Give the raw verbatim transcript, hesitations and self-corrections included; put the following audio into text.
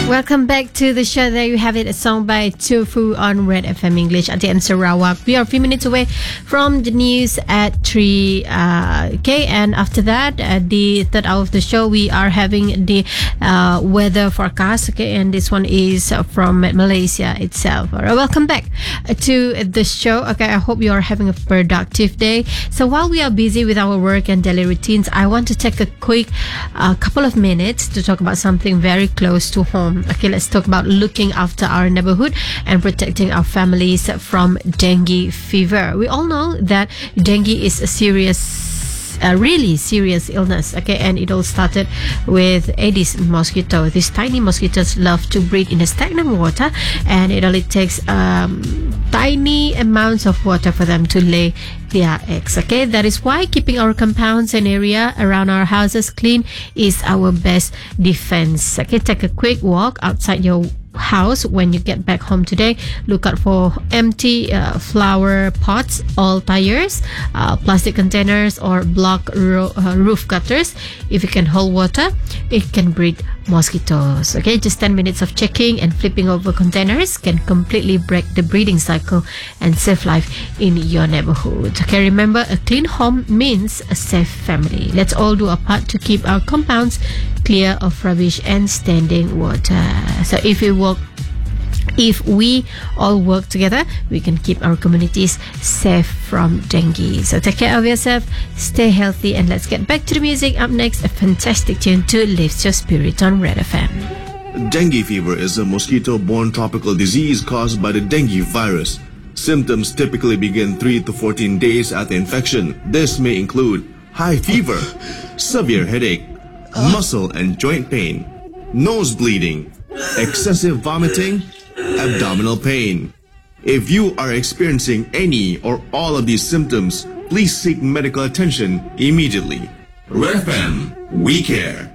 Welcome back to the show. There you have it, a song by Tofu on Red F M English at the M Sarawak. We are a few minutes away from the news at three. Uh, okay, and after that, at the third hour of the show, we are having the uh, weather forecast. Okay, and this one is from Malaysia itself. All right, welcome back to the show. Okay, I hope you are having a productive day. So while we are busy with our work and daily routines, I want to take a quick uh, couple of minutes to talk about something very close to home. Okay, let's talk about looking after our neighborhood and protecting our families from dengue fever. We all know that dengue is a serious a really serious illness, okay, and it all started with Aedes mosquito. These tiny mosquitoes love to breed in the stagnant water, and it only takes um, tiny amounts of water for them to lay their eggs. Okay, that is why keeping our compounds and area around our houses clean is our best defense. Okay, take a quick walk outside your house when you get back home today. Look out for empty uh, flower pots, old tires, uh, plastic containers, or block ro- uh, roof gutters. If you can hold water, it can breed mosquitoes. Okay, just ten minutes of checking and flipping over containers can completely break the breeding cycle and save life in your neighborhood. Okay, remember, a clean home means a safe family. Let's all do our part to keep our compounds clear of rubbish and standing water. So if we work If we all work together, we can keep our communities safe from dengue. So take care of yourself, stay healthy, and let's get back to the music. Up next, a fantastic tune to lift your spirit on Red F M. Dengue fever is a mosquito-borne tropical disease caused by the dengue virus. Symptoms typically begin three to fourteen days after infection. This may include high fever, severe headache, muscle and joint pain, nose bleeding, excessive vomiting, abdominal pain. If you are experiencing any or all of these symptoms, please seek medical attention immediately. Red F M, we care.